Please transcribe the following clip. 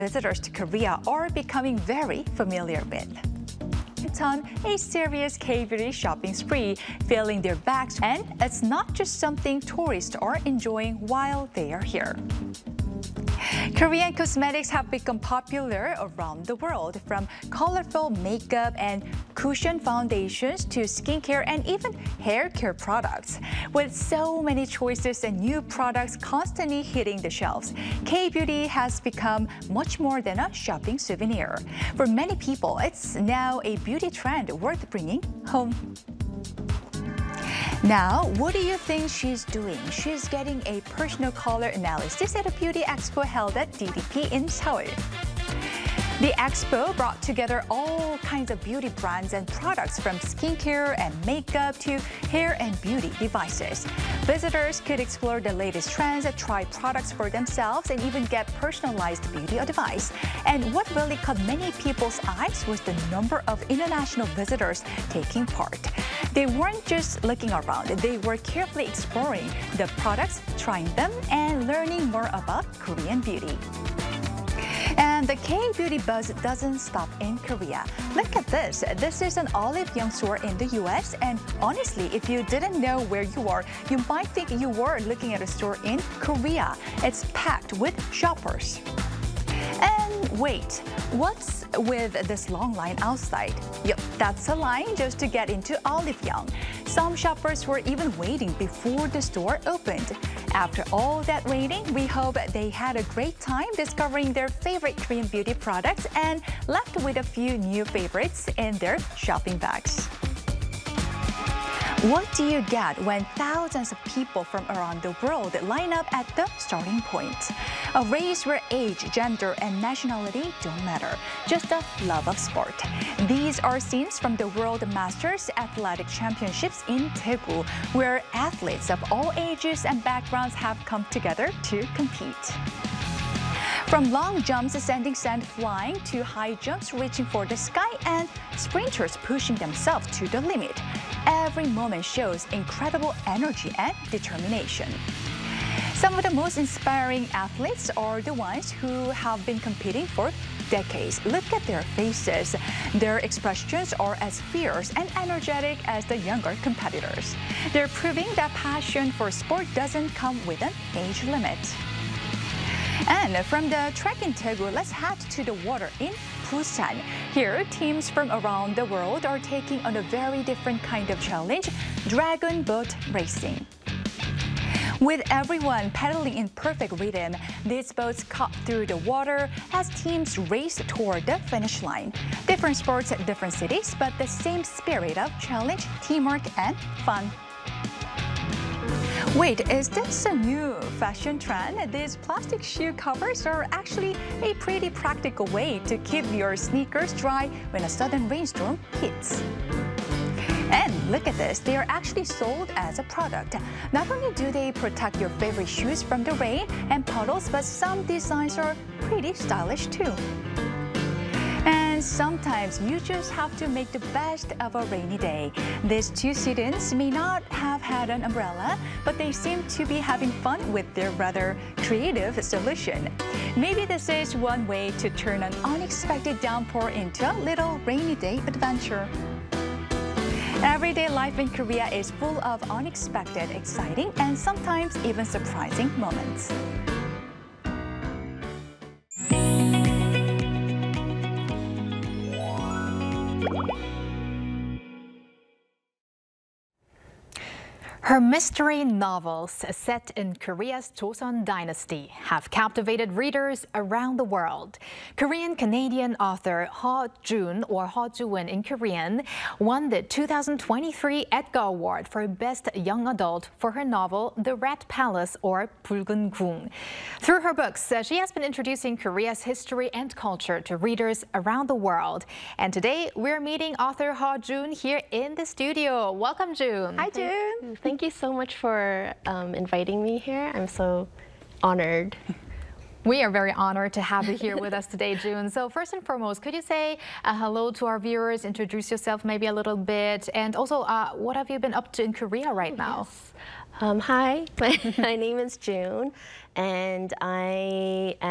visitors to Korea are becoming very familiar with. It's on a serious K-beauty shopping spree, filling their bags, and it's not just something tourists are enjoying while they are here. Korean cosmetics have become popular around the world, from colorful makeup and cushion foundations to skincare and even hair care products. With so many choices and new products constantly hitting the shelves, K-beauty has become much more than a shopping souvenir. For many people, it's now a beauty trend worth bringing home. Now, what do you think she's doing? She's getting a personal color analysis at a beauty expo held at DDP in Seoul. The expo brought together all kinds of beauty brands and products, from skincare and makeup to hair and beauty devices. Visitors could explore the latest trends, try products for themselves, and even get personalized beauty advice. And what really caught many people's eyes was the number of international visitors taking part. They weren't just looking around, they were carefully exploring the products, trying them, and learning more about Korean beauty. And the K-beauty buzz doesn't stop in Korea. Look at this. This is an Olive Young store in the US, and honestly, if you didn't know where you are, you might think you were looking at a store in Korea. It's packed with shoppers. And wait, what's with this long line outside? Yep, that's a line just to get into Olive Young. Some shoppers were even waiting before the store opened. After all that waiting, we hope they had a great time discovering their favorite Korean beauty products and left with a few new favorites in their shopping bags. What do you get when thousands of people from around the world line up at the starting point? A race where age, gender, and nationality don't matter, just a love of sport. These are scenes from the World Masters Athletic Championships in Daegu, where athletes of all ages and backgrounds have come together to compete. From long jumps ascending sand flying to high jumps reaching for the sky and sprinters pushing themselves to the limit, every moment shows incredible energy and determination. Some of the most inspiring athletes are the ones who have been competing for decades. Look at their faces. Their expressions are as fierce and energetic as the younger competitors. They're proving that passion for sport doesn't come with an age limit. And from the track in Daegu, let's head to the water in Busan. Here, teams from around the world are taking on a very different kind of challenge: dragon boat racing. With everyone pedaling in perfect rhythm, these boats cut through the water as teams race toward the finish line. Different sports at different cities, but the same spirit of challenge, teamwork, and fun. Wait, is this a new fashion trend? These plastic shoe covers are actually a pretty practical way to keep your sneakers dry when a sudden rainstorm hits. And look at this, they are actually sold as a product. Not only do they protect your favorite shoes from the rain and puddles, but some designs are pretty stylish too. And sometimes you just have to make the best of a rainy day. These two students may not have had an umbrella, but they seem to be having fun with their rather creative solution. Maybe this is one way to turn an unexpected downpour into a little rainy day adventure. Everyday life in Korea is full of unexpected, exciting, and sometimes even surprising moments. Her mystery novels set in Korea's Joseon Dynasty have captivated readers around the world. Korean-Canadian author Ho Jun, or Ho Ju-won in Korean, won the 2023 Edgar Award for Best Young Adult for her novel The Red Palace, or 붉은 궁. Through her books, she has been introducing Korea's history and culture to readers around the world. And today, we're meeting author Ho Jun here in the studio. Welcome, Jun. Hi, Jun. Thank you so much for inviting me here. I'm so honored. We are very honored to have you here with us today, Jun. So first and foremost, could you say hello to our viewers, introduce yourself maybe a little bit, and also what have you been up to in Korea right now? Yes. Hi, my name is June, and I am